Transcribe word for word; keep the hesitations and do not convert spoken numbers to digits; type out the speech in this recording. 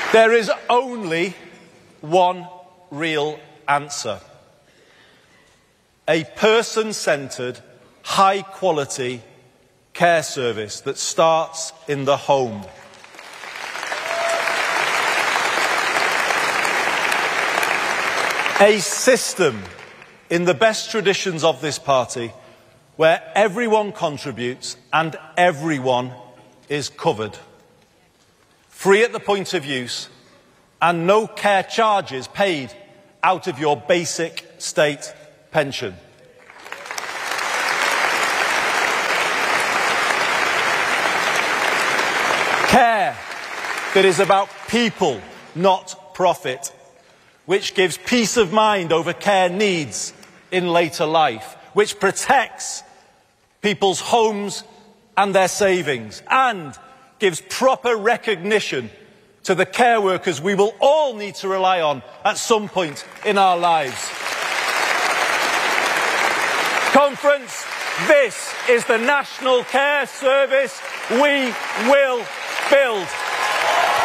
There is only one real answer. A person-centred, high-quality care service that starts in the home. A system, in the best traditions of this party, where everyone contributes and everyone is covered. Free at the point of use and no care charges paid out of your basic state pension. Care that is about people, not profit, which gives peace of mind over care needs in later life, which protects people's homes and their savings, and gives proper recognition to the care workers we will all need to rely on at some point in our lives. Conference, this is the national care service we will build.